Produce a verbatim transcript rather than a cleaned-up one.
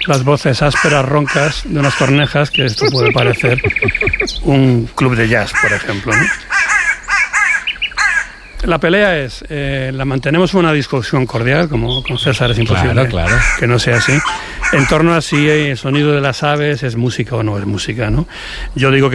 las voces ásperas, roncas de unas cornejas, que esto puede parecer un club de jazz, por ejemplo, ¿no? La pelea es, eh, la mantenemos una discusión cordial, como con César es imposible claro, claro. que no sea así, en torno a si el sonido de las aves es música o no es música, ¿no? Yo digo que